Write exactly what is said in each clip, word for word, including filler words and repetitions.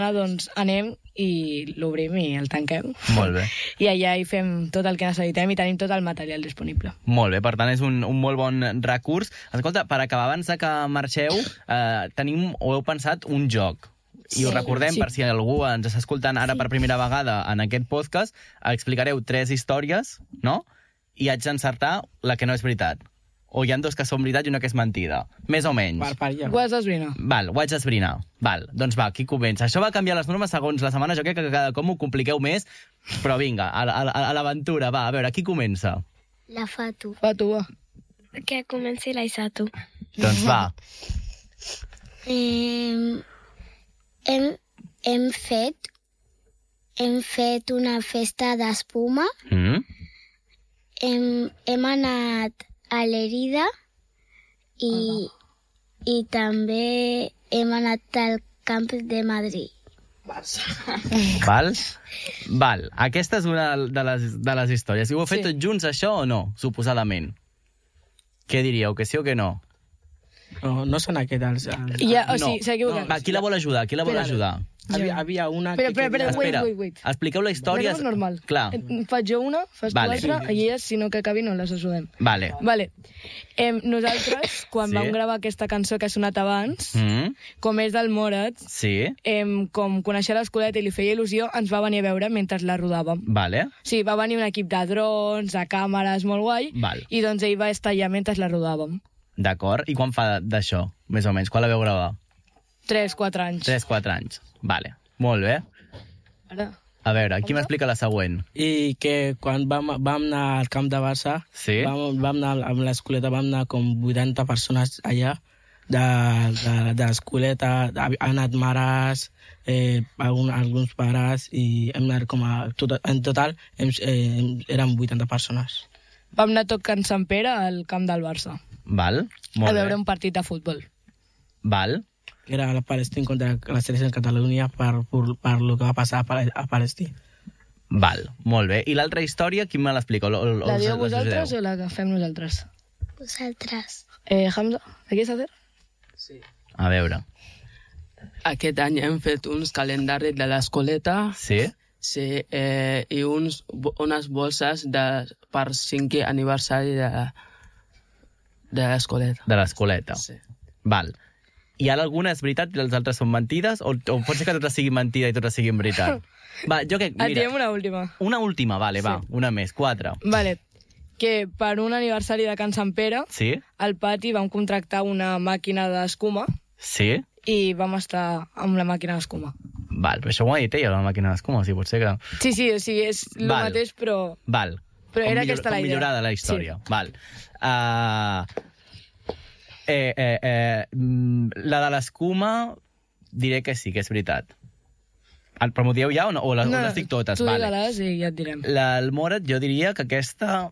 doncs anem i l'obrim i el tanquem. Molt bé. I allà hi fem tot el que necessitem i tenim tot el material disponible. Molt bé, per tant és un, un molt bon recurs. Escolta, per acabar, abans de que marxeu, eh, tenim, o heu pensat, un joc. I us recordem, sí. per si algú ens està escoltant ara sí. per primera vegada en aquest podcast, explicareu tres històries, no? I haig d'encertar la que no és veritat. O hi ha dos que són veritat i una que és mentida. Més o menys. Per, per ja. Ho has d'esbrinar. Val, ho haig d'esbrinar. Val, doncs va, qui comença? Això va canviar les normes segons la setmana, jo crec que cada com ho compliqueu més, però vinga, a, a, a l'aventura, va, a veure, qui comença? La Fatu. Fatu, va. Que comenci la Isatu. Doncs va. Eh, hem, hem fet hem fet una festa d'espuma. Mm. Hem, hem anat a l'Herida i, uh-huh. i també hem anat al Camp de Madrid. Val? Val. Aquesta és una de les, de les històries. I ho heu fet sí. tots junts, això, o no? Suposadament. Què diríeu, que sí o que no? No, no són aquests els... els... Ja, o sigui, s'ha equivocat. Va, qui la vol ajudar? Qui la vol ajudar? Havia, havia una... Espera, espera, espera, wait, Espera. wait, wait. Expliqueu la història... És normal. Clar. Faig jo una, fas Vale. tu altra, i elles, si no que acabi, no les ajudem. Vale. Vale. Eh, nosaltres, quan Sí. vam gravar aquesta cançó que ha sonat abans, Mm. com és del Morat, Sí. eh, com coneixia l'escoleta i li feia il·lusió, ens va venir a veure mentre la rodàvem. Vale. Sí, va venir un equip de drons, de càmeres, molt guai, Val. i doncs ell va estar allà mentre la rodàvem. D'acord. I quan fa d'això, més o menys? Quan la veu gravar? tres quatre anys. tres quatre anys. Vale. Molt bé. Ara... A veure, qui m'explica la següent? I que quan vam, vam anar al camp de Barça, Sí. vam, vam anar amb l'escoleta, vam anar com vuitanta persones allà, de, de, de l'escoleta, han anat mares, eh, algun, alguns pares, i hem anat com a... Tot, en total, hem, eh, érem vuitanta persones. Vam anar tot Can Sant Pere al camp del Barça. Val. Molt a veure bé. un partit de futbol. Val. Que era la Palestina contra la selecció de Catalunya per, per, per lo que va passar a, Pal a Palestina. Val. Molt bé. I l'altra història, qui me l'explica? O, o, La dieu us- us vosaltres ajudeu? o la que fem nosaltres? Vosaltres. Eh, Hamza, ¿qué quieres hacer? Sí. A veure. Aquest any hem fet uns calendaris de l'escoleta. Sí? Sí, eh, i uns, unes bolses de, per cinquè aniversari de, de l'escoleta. De l'escoleta. Sí. Val. I ara alguna és veritat i les altres són mentides? O, o pot ser que totes siguin mentida i totes siguin veritat? Va, jo que... Et Mira, diem una última. una última, vale, va. Sí. Una més, quatre. Vale. Que per un aniversari de Can Sant Pere, Sí? al pati vam contractar una màquina d'escuma Sí? i vam estar amb la màquina d'escuma. Val, però això ho ha dit ella, la màquina d'escuma, o sigui, pot ser que... Sí, sí, o sigui, és el Val. mateix, però... Val. Però Com era millor- aquesta la com idea. millorada la història. Sí. Val. Uh, eh, eh, eh, mm, la de l'escuma diré que sí, que és veritat. El- Però m'ho dieu ja o no? O les, no, o les dic totes? Tu Vale. digue-les i ja et direm. La del Morat, jo diria que aquesta...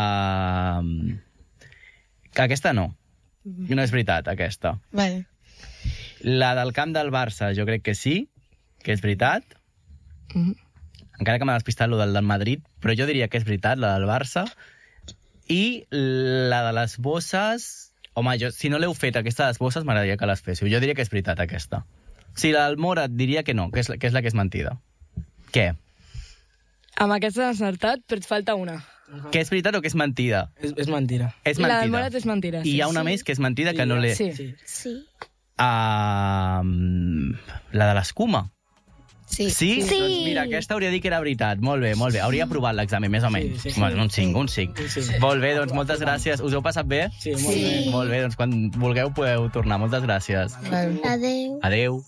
Uh, que aquesta no. No és veritat, aquesta. Vale. La del camp del Barça, jo crec que sí, que és veritat. Mhm. Encara que m'ha despistat lo del del Madrid, però jo diria que és veritat, la del Barça. I la de les bosses... Home, jo, si no l'heu fet, aquesta de les bosses, m'agradaria que les féssiu. Jo diria que és veritat, aquesta. Si la del Morat diria que no, que és, la- que és la que és mentida. Què? Amb aquesta has encertat, però et falta una. Que és veritat o que és mentida? És, és mentida. És La mentida. del Morat és mentida. I hi ha una sí. més que és mentida que no l'he... Sí. Sí. Sí. Uh, la de l'escuma. Sí. Sí? Sí. Doncs mira, aquesta hauria dit que era veritat. Molt bé, molt bé. Hauria aprovat l'examen, més o menys. Sí, sí, sí. Bueno, un cinc, un cinc. Sí, sí. Molt bé, doncs moltes gràcies. Us heu passat bé? Sí, molt Sí. bé. Molt bé, doncs quan vulgueu podeu tornar. Moltes gràcies. Adeu. Adeu.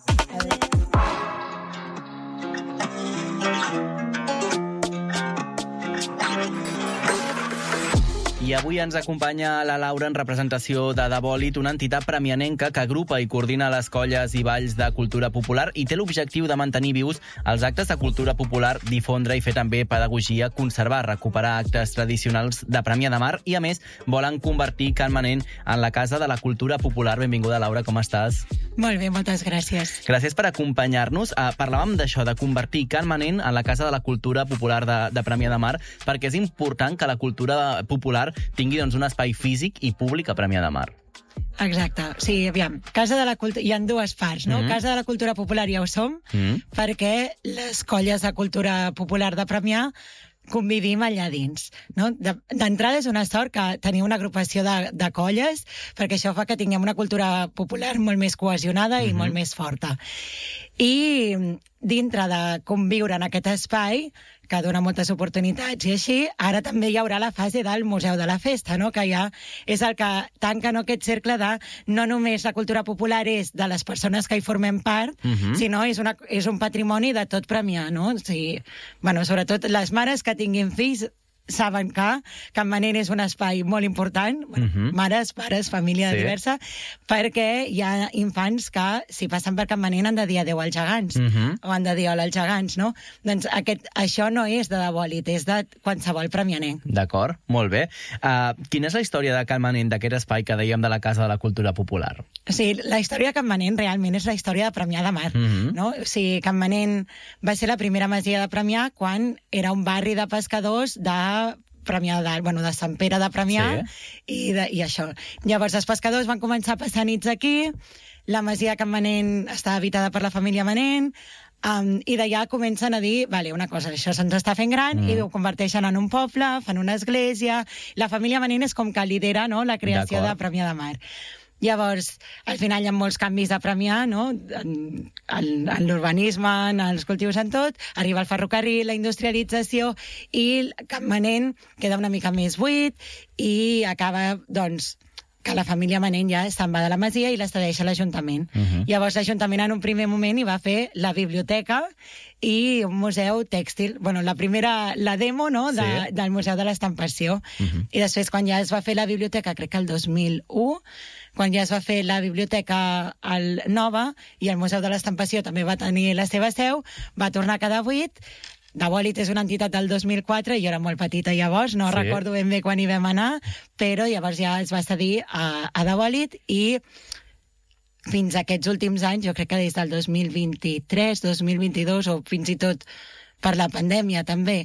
I avui ens acompanya la Laura en representació de Debòlit, una entitat premianenca que agrupa i coordina les colles i balls de cultura popular i té l'objectiu de mantenir vius els actes de cultura popular, difondre i fer també pedagogia, conservar, recuperar actes tradicionals de Premià de Mar i, a més, volen convertir Can Manent en la casa de la cultura popular. Benvinguda, Laura, com estàs? Molt bé, moltes gràcies. Gràcies per acompanyar-nos. Uh, parlàvem d'això, de convertir Can Manent en la casa de la cultura popular de, de Premià de Mar, perquè és important que la cultura popular tingui doncs, un espai físic i públic a Premià de Mar. Exacte. Sí, aviam, Casa de la Cultura... Hi ha dues parts, no? Mm-hmm. Casa de la Cultura Popular ja ho som, Mm-hmm. perquè les colles de cultura popular de Premià convivim allà dins. No? D'entrada és una sort que teniu una agrupació de, de colles, perquè això fa que tinguem una cultura popular molt més cohesionada i Mm-hmm. molt més forta. I dintre de conviure en aquest espai, que dona moltes oportunitats i així, ara també hi haurà la fase del Museu de la Festa, no? Que ja és el que tanca, no, aquest cercle de no només la cultura popular és de les persones que hi formem part, Mhm. sinó és, una, és un patrimoni de tot Premià, no? O sigui, bueno, sobretot les mares que tinguin fills saben que Can Manent és un espai molt important, bueno, Mhm. mares, pares, família Sí. diversa, perquè hi ha infants que, si passen per Can Manent, han de dir adéu als gegants, Mhm. o han de dir hola als gegants, no? Doncs aquest, això no és de debòlit, és de qualsevol premianenc. D'acord, molt bé. Uh, quina és la història de Can Manent, d'aquest espai que dèiem de la Casa de la Cultura Popular? O sigui, la història de Can Manent realment és la història de Premià de Mar. Mhm. No? O sigui, Can Manent va ser la primera masia de Premià quan era un barri de pescadors de Premià de Dalt, bueno, de Sant Pere de Premià, i, de, i això. Llavors els pescadors van començar a passar nits aquí, la masia de Can Manent està habitada per la família Manent, um, i d'allà comencen a dir, vale, una cosa, això se'ns està fent gran, Mm. i ho converteixen en un poble, fan una església. La família Manent és com que lidera, no?, la creació de D'acord. Premià de Mar. Llavors, al final hi ha molts canvis a Premià, no? En, en, en l'urbanisme, en els cultius, en tot. Arriba el ferrocarril, la industrialització, i Can Manent queda una mica més buit i acaba, doncs, que la família Manent ja se'n va de la masia i la cedeix a l'Ajuntament. Mhm. Llavors l'Ajuntament en un primer moment hi va fer la biblioteca i un museu tèxtil, bueno, la primera, la demo, no?, de, Sí. del Museu de l'Estampació. Mhm. I després, quan ja es va fer la biblioteca, crec que el dos mil u, quan ja es va fer la biblioteca al nova i el Museu de l'Estampació també va tenir la seva seu, va tornar a quedar buit. Debòlit és una entitat del dos mil quatre, jo era molt petita llavors, no Sí. recordo ben bé quan hi vam anar, però llavors ja es va cedir a, a Debòlit i fins a aquests últims anys, jo crec que des del dos mil vint-i-tres, dos mil vint-i-dos, o fins i tot per la pandèmia també,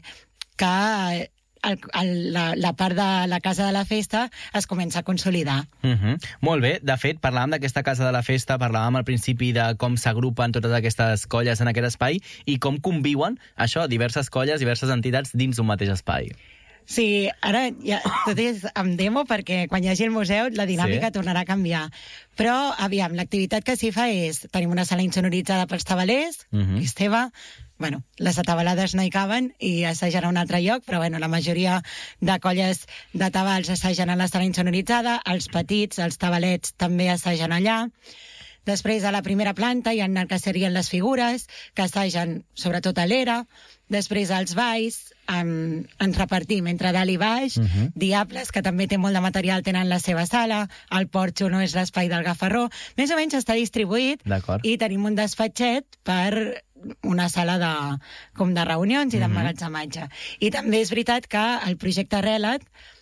que el, el, la, la part de la Casa de la Festa es comença a consolidar. Mhm. Molt bé. De fet, parlàvem d'aquesta Casa de la Festa, parlàvem al principi de com s'agrupen totes aquestes colles en aquest espai i com conviuen, això, diverses colles, diverses entitats dins d'un mateix espai. Sí, ara ja, tot és amb demo perquè quan hi hagi el museu la dinàmica Sí. tornarà a canviar. Però, aviam, l'activitat que s'hi fa és... Tenim una sala insonoritzada pels tabalers, Mhm. Esteve, bueno, les atabalades no hi caben i assegen a un altre lloc, però bueno, la majoria de colles de tabals assegen a la sala insonoritzada, els petits, els tabalets també assegen allà. Després, a la primera planta hi ha el que serien les figures, que assegen sobretot a l'era. Després, els balls, um, ens repartim entre dalt i baix. Mhm. Diables, que també té molt de material, tenen la seva sala. El porxo no és l'espai del gafarró. Més o menys està distribuït D'acord. i tenim un despatxet per una sala de, com de reunions i Mhm. d'emmagatzematge. I també és veritat que el projecte Relat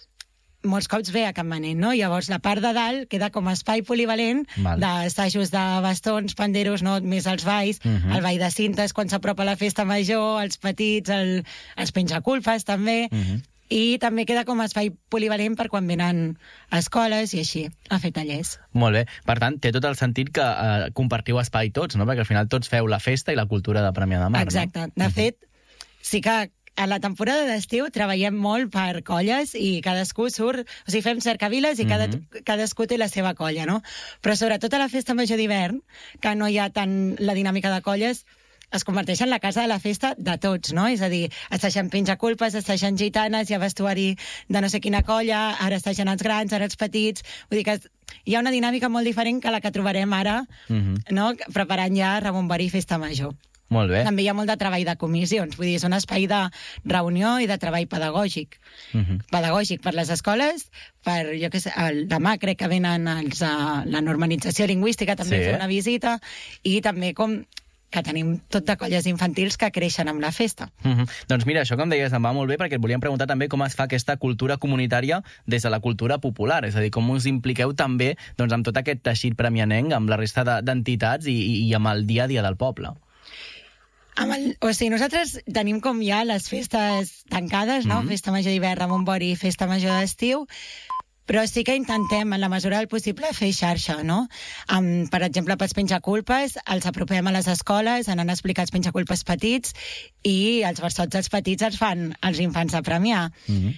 molts cops ve a Can Manent, no? Llavors la part de dalt queda com a espai polivalent Val. d'assajos de bastons, panderos, no? Més els balls, Mhm. el ball de cintes quan s'apropa la festa major, els petits, el, els penjaculfes també, Mhm. i també queda com a espai polivalent per quan venen escoles i així, a fer tallers. Molt bé. Per tant, té tot el sentit que eh, compartiu espai tots, no? Perquè al final tots feu la festa i la cultura de Premià de Mar, Exacte. no? De fet, sí que a la temporada d'estiu treballem molt per colles i cadascú surt... O sigui, fem cercaviles i cada, Mhm. cadascú té la seva colla, no? Però sobretot a la festa major d'hivern, que no hi ha tant la dinàmica de colles, es converteix en la casa de la festa de tots, no? És a dir, assagem penjaculpes, assagem gitanes, hi ha vestuari de no sé quina colla, ara assagem els grans, ara els petits... Vull dir que hi ha una dinàmica molt diferent que la que trobarem ara, Mhm. no? Preparant ja Rebombori Festa Major. Molt bé. També hi ha molt de treball de comissions, vull dir, és un espai de reunió i de treball pedagògic. Mhm. Pedagògic per les escoles, per, jo què sé, el, demà crec que venen els, uh, la normalització lingüística també Sí. a fer una visita, i també com que tenim tot de colles infantils que creixen amb la festa. Mhm. Doncs mira, això que em deies em va molt bé perquè et volíem preguntar també com es fa aquesta cultura comunitària des de la cultura popular, és a dir, com us impliqueu també doncs, amb tot aquest teixit premianenc, amb la resta de- d'entitats i, i, i amb el dia a dia del poble. Amb el, o sigui, nosaltres tenim com ja les festes tancades, no? Mm-hmm. Festa major d'hivern, Ramon Bori, festa major d'estiu, però sí que intentem, en la mesura del possible, fer xarxa, no? Um, per exemple, pels penjaculpes, els apropem a les escoles, anant a explicar els penjaculpes petits, i els versots dels petits els fan els infants a premiar. Mm-hmm.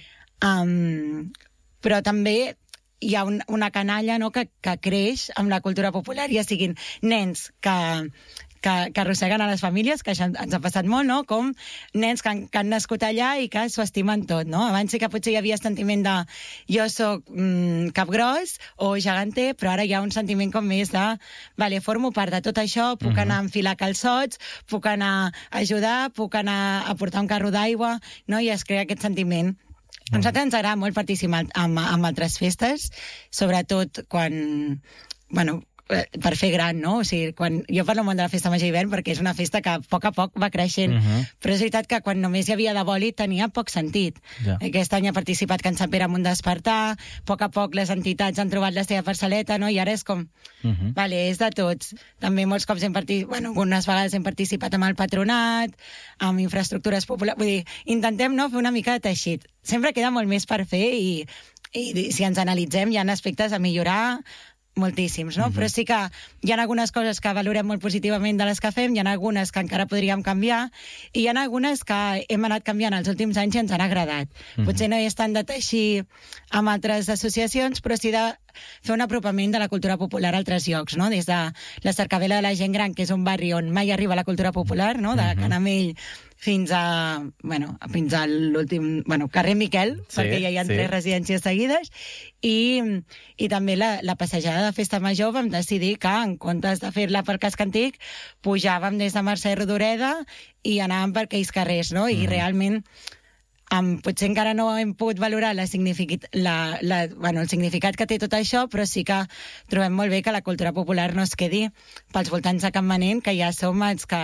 Um, però també hi ha un, una canalla, no?, que, que creix amb la cultura popular, ja siguin nens que, que, que arrosseguen a les famílies, que això ens ha passat molt, no?, com nens que han, que han nascut allà i que s'ho estimen tot, no? Abans sí que potser hi havia sentiment de jo soc mm, capgros o geganter, però ara hi ha un sentiment com més de vale, formo part de tot això, puc uh-huh. anar a enfilar calçots, puc anar a ajudar, puc anar a portar un carro d'aigua, no?, i es crea aquest sentiment. A nosaltres ens agrada molt participar amb, amb altres festes, sobretot quan, bueno, per fer gran, no? O sigui, quan, jo parlo molt de la festa major d'hivern perquè és una festa que a poc a poc va creixent, uh-huh. però és veritat que quan només hi havia de bòlit tenia poc sentit. Ja. Aquest any ha participat Can Sant Pere amb un despertar, a poc a poc les entitats han trobat la seva parcel·leta, no? I ara és com, uh-huh. vale, és de tots. També molts cops hem participat, bueno, algunes vegades hem participat amb el patronat, amb infraestructures populars, vull dir, intentem, no?, fer una mica de teixit. Sempre queda molt més per fer i, i si ens analitzem hi ha aspectes a millorar moltíssims, no? Uh-huh. Però sí que hi ha algunes coses que valorem molt positivament de les que fem, hi ha algunes que encara podríem canviar i hi ha algunes que hem anat canviant els últims anys i ens han agradat. Uh-huh. Potser no hi és tant de teixir amb altres associacions, però sí de fer un apropament de la cultura popular a altres llocs, no? Des de la Cercavila de la Gent Gran, que és un barri on mai arriba la cultura popular, no? De uh-huh. Canamell fins a, bueno, fins a l'últim, bueno, carrer Miquel, sí, perquè ja hi ha sí. tres residències seguides, i, i també la, la passejada de Festa Major vam decidir que, en comptes de fer-la per Casc Antic, pujàvem des de Mercè Rodoreda i anàvem per aquells carrers, no? I mm. realment, um, potser encara no hem pogut valorar la significat, la, la, bueno, el significat que té tot això, però sí que trobem molt bé que la cultura popular no es quedi pels voltants de Campmanent, que ja som els que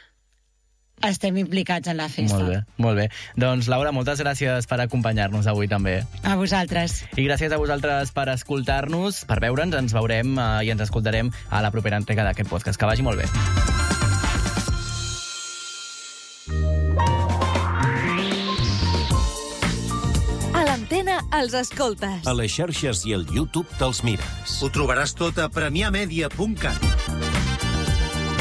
estem implicats en la festa. Molt bé, molt bé. Doncs, Laura, moltes gràcies per acompanyar-nos avui també. A vosaltres. I gràcies a vosaltres per escoltar-nos, per veure'ns. Ens veurem eh, i ens escoltarem a la propera entrega d'aquest podcast. Que vagi molt bé. A l'antena els escoltes. A les xarxes i al YouTube te'ls mires. Ho trobaràs tot a premià media punt cat.